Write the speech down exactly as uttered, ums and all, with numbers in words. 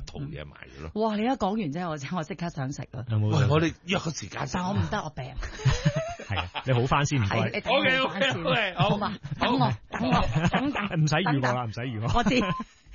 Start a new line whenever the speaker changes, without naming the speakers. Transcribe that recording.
套嘢埋嘅咯。
哇！你一講完之後，我我即刻想食啊！
喂，我哋約個時間，
但我唔得，我病。
係啊，你好翻先唔該。
係，你等我好翻先，好嘛？等我，等我，等等，
唔使預我啦，唔使預我。
我知。